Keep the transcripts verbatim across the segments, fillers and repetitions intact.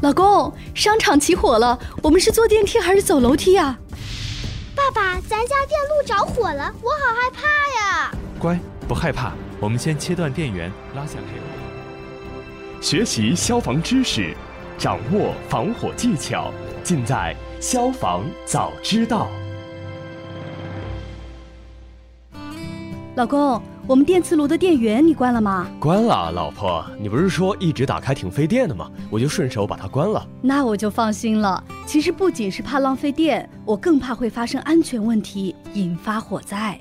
老公，商场起火了，我们是坐电梯还是走楼梯啊？ 爸爸，咱家电路着火了，我好害怕呀！ 乖，不害怕，我们先切断电源，拉下黑网。 学习消防知识，掌握防火技巧，尽在消防早知道。 老公，我们电磁炉的电源你关了吗？ 关了，老婆，你不是说一直打开挺费电的吗？我就顺手把它关了。 那我就放心了。其实不仅是怕浪费电，我更怕会发生安全问题，引发火灾。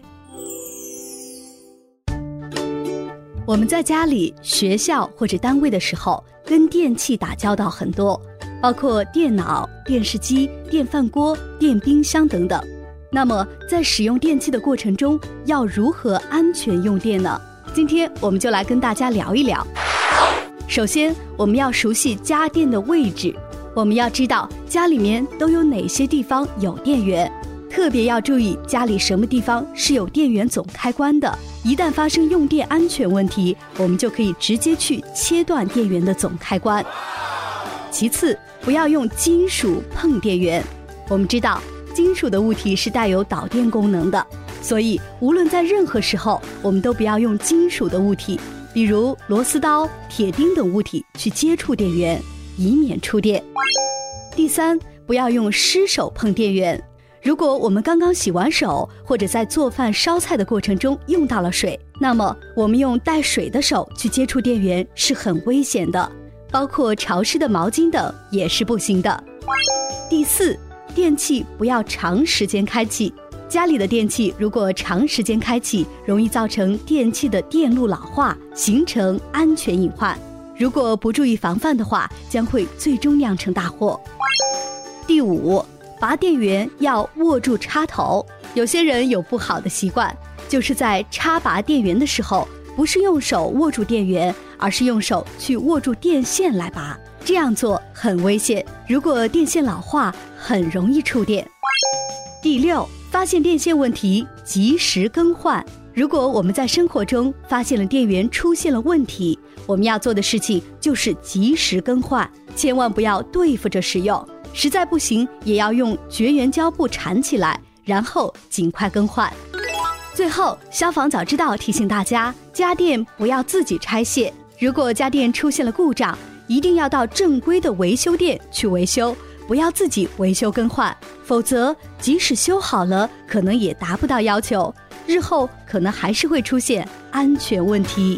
我们在家里、学校或者单位的时候，跟电器打交道很多，包括电脑、电视机、电饭锅、电冰箱等等。那么在使用电器的过程中，要如何安全用电呢？今天我们就来跟大家聊一聊。首先，我们要熟悉家电的位置，我们要知道家里面都有哪些地方有电源，特别要注意家里什么地方是有电源总开关的。一旦发生用电安全问题，我们就可以直接去切断电源的总开关。其次，不要用金属碰电源。我们知道金属的物体是带有导电功能的，所以无论在任何时候，我们都不要用金属的物体，比如螺丝刀、铁钉等物体去接触电源，以免触电。第三，不要用湿手碰电源。如果我们刚刚洗完手，或者在做饭烧菜的过程中用到了水，那么我们用带水的手去接触电源是很危险的，包括潮湿的毛巾等也是不行的。第四，电器不要长时间开启。家里的电器如果长时间开启，容易造成电器的电路老化，形成安全隐患。如果不注意防范的话，将会最终酿成大祸。第五，拔电源要握住插头。有些人有不好的习惯，就是在插拔电源的时候，不是用手握住电源，而是用手去握住电线来拔。这样做很危险，如果电线老化，很容易触电。第六，发现电线问题，及时更换。如果我们在生活中发现了电源出现了问题，我们要做的事情就是及时更换，千万不要对付着使用，实在不行也要用绝缘胶布缠起来，然后尽快更换。最后，消防早知道提醒大家，家电不要自己拆卸，如果家电出现了故障，一定要到正规的维修店去维修，不要自己维修更换，否则即使修好了，可能也达不到要求，日后可能还是会出现安全问题。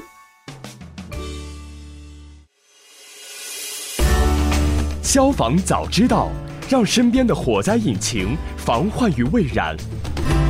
消防早知道，让身边的火灾引擎防患于未然。